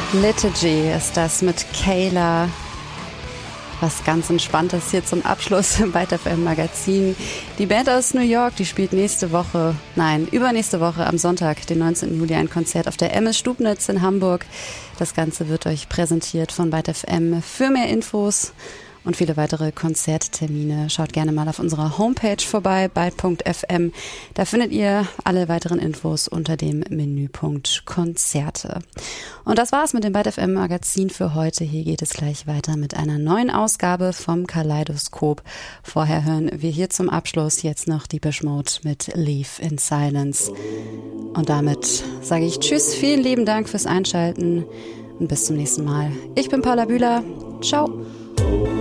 Liturgy ist das mit Kayla. Was ganz Entspanntes hier zum Abschluss im Byte FM Magazin. Die Band aus New York, die spielt übernächste Woche am Sonntag, den 19. Juli, ein Konzert auf der MS Stubnitz in Hamburg. Das Ganze wird euch präsentiert von Byte FM. Für mehr Infos und viele weitere Konzerttermine schaut gerne mal auf unserer Homepage vorbei, byte.fm. Da findet ihr alle weiteren Infos unter dem Menüpunkt Konzerte. Und das war's mit dem Byte FM Magazin für heute. Hier geht es gleich weiter mit einer neuen Ausgabe vom Kaleidoskop. Vorher hören wir hier zum Abschluss jetzt noch Depeche Mode mit Leave in Silence. Und damit sage ich Tschüss, vielen lieben Dank fürs Einschalten und bis zum nächsten Mal. Ich bin Paula Bühler. Ciao.